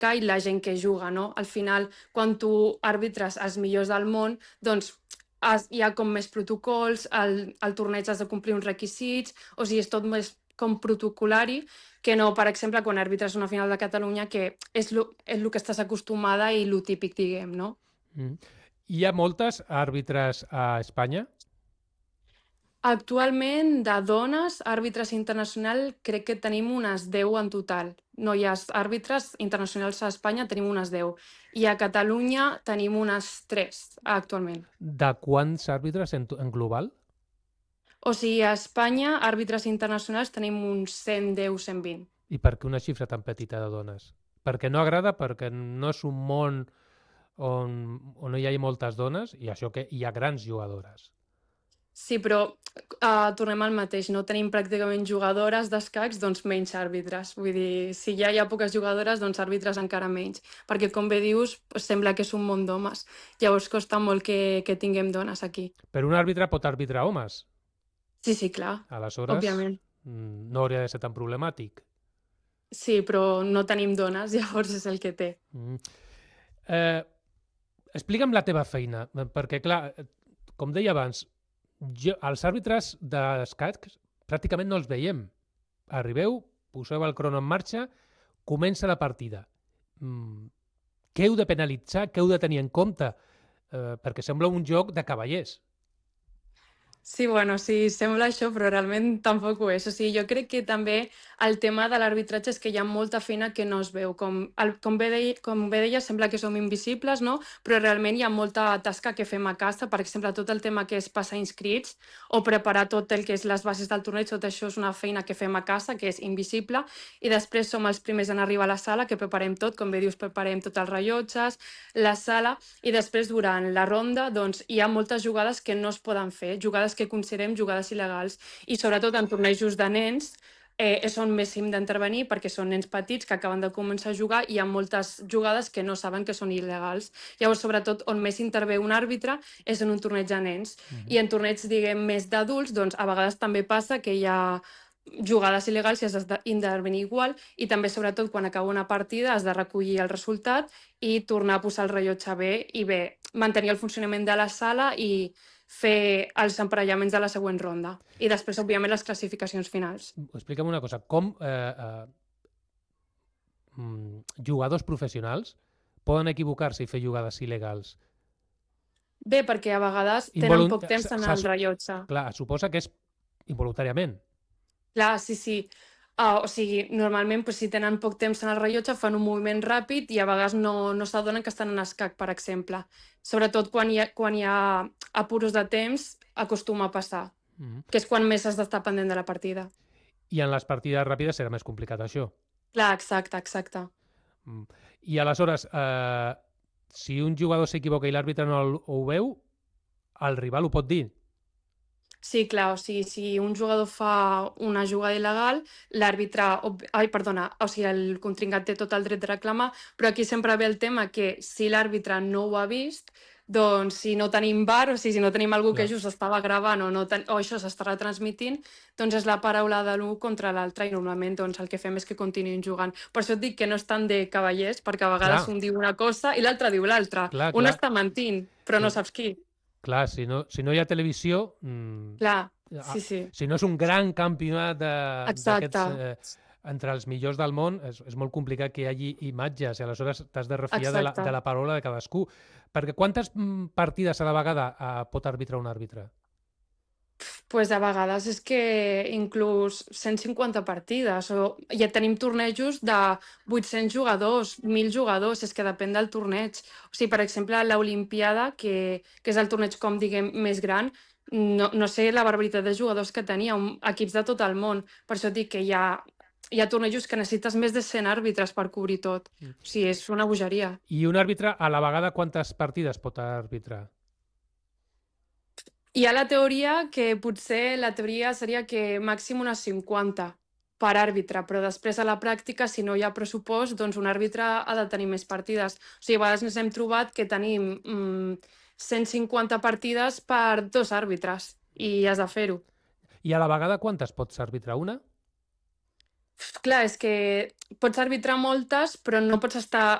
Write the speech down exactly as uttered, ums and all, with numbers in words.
pràctica i la gent que juga, no? Al final, quan tu àrbitres els millors del món, doncs has, hi ha com més protocols, el, el torneig has de complir uns requisits, o sigui, és tot més com protocolari que no, per exemple, quan àrbitres una final de Catalunya, que és el és lo que estàs acostumada i lo típic, diguem, no? Mm. Hi ha moltes àrbitres a Espanya? Actualment, de dones, àrbitres internacional, crec que tenim unes deu en total. Noies àrbitres internacionals a Espanya tenim unes deu. I a Catalunya tenim unes tres, actualment. De quants àrbitres en, to- en global? O sigui, a Espanya, àrbitres internacionals tenim uns cent deu, cent vint. I per què una xifra tan petita de dones? Perquè no agrada, perquè no és un món on, on no hi hagi moltes dones i això que hi ha grans jugadores. Sí, però uh, tornem al mateix. No tenim pràcticament jugadores d'escacs, doncs menys àrbitres. Vull dir, si ja hi ha poques jugadores, doncs àrbitres encara menys. Perquè, com bé dius, pues, sembla que és un món d'homes. Llavors costa molt que, que tinguem dones aquí. Però un àrbitre pot arbitrar homes. Sí, sí, clar, Aleshores, òbviament. mm, no hauria de ser tan problemàtic. Sí, però no tenim dones, llavors és el que té. Mm. Eh, explica'm la teva feina, eh, perquè, clar, eh, com deia abans, jo, els àrbitres d'escacs pràcticament no els veiem. Arribeu, poseu el crono en marxa, comença la partida. Mm, què heu de penalitzar, què heu de tenir en compte? Eh, perquè sembla un joc de cavallers. Sí, bueno, sí, sembla això, però realment tampoc ho és. O sigui, jo crec que també el tema de l'arbitratge és que hi ha molta feina que no es veu. Com, el, com, bé deia, com bé deia, sembla que som invisibles, no? Però realment hi ha molta tasca que fem a casa. Per exemple, tot el tema que és passar inscrits o preparar tot el que és les bases del torneig, tot això és una feina que fem a casa, que és invisible. I després som els primers en arribar a la sala, que preparem tot. Com bé dius, preparem tots els rellotges, la sala, i després durant la ronda doncs, hi ha moltes jugades que no es poden fer, jugades que considerem jugades il·legals, i sobretot en tornejos de nens eh, és on més hem d'intervenir perquè són nens petits que acaben de començar a jugar i hi ha moltes jugades que no saben que són il·legals. Llavors, sobretot, on més intervé un àrbitre és en un torneig de nens. Uh -huh. I en torneigs, diguem, més d'adults, doncs a vegades també passa que hi ha jugades il·legals i has d'intervenir igual, i també, sobretot, quan acaba una partida has de recollir el resultat i tornar a posar el rellotge bé i bé, mantenir el funcionament de la sala i fer els emparellaments de la següent ronda. I després, òbviament, les classificacions finals. Explica'm una cosa, com eh, eh, mm, jugadors professionals poden equivocar-se i fer jugades il·legals? Bé, perquè a vegades tenen Involunt poc temps en el rellotge. Clar, suposa que és involuntàriament. Clar, sí, sí. Uh, o sigui, normalment, pues, si tenen poc temps en el rellotge, fan un moviment ràpid i a vegades no, no s'adonen que estan en escac, per exemple. Sobretot quan hi ha, quan hi ha apuros de temps, acostuma a passar, Mm -hmm. que és quan més has d'estar pendent de la partida. I en les partides ràpides serà més complicat això. Clar, exacte, exacte. Mm. I aleshores, eh, si un jugador s'equivoca i l'àrbitre no el, ho veu, el rival ho pot dir. Sí, clar, o sigui, si un jugador fa una jugada il·legal, l'àrbitre... ob- Ai, perdona, o sigui, el contrincant té tot el dret de reclamar, però aquí sempre ve el tema que si l'àrbitre no ho ha vist, doncs si no tenim V A R, o sigui, si no tenim algú que Clar. just estava gravant o, no ten... o això s'està retransmitint, doncs és la paraula de l'un contra l'altre i normalment doncs, el que fem és que continuïn jugant. Per això et dic que no és tant de cavallers, perquè a vegades Clar, un diu una cosa i l'altre diu l'altra. clar, Un clar, està mentint, però no clar, saps qui. clar si, no, si no hi ha televisió, mm, Clar, ah, sí, sí, si no és un gran campionat de- d'aquests exacte, eh, entre els millors del món, és, és molt complicat que hi hagi imatges i aleshores t'has de refiar de la, exacte. de la paraula de cadascú. Perquè quantes mm, partides a la vegada eh, pot arbitrar un àrbitre? Pues a vegades és que inclús cent cinquanta partides, o ja tenim tornejos de vuit-cents jugadors, mil jugadors, és que depèn del torneig. O sigui, per exemple, l'Olimpiada, que, que és el torneig, com diguem, més gran, no, no sé la barbaritat de jugadors que tenia, un, equips de tot el món. Per això et dic que hi ha, hi ha tornejos que necessites més de cent àrbitres per cobrir tot. Mm. O sigui, és una bogeria. I un àrbitre a la vegada quantes partides pot arbitrar? Hi ha la teoria que potser la teoria seria que màxim unes cinquanta per àrbitre, però després a la pràctica, si no hi ha pressupost, doncs un àrbitre ha de tenir més partides. O sigui, a vegades ens hem trobat que tenim mm, cent cinquanta partides per dos àrbitres i has de fer-ho. I a la vegada quantes pots arbitrar? Una? Clar, és que pots arbitrar moltes, però no pots estar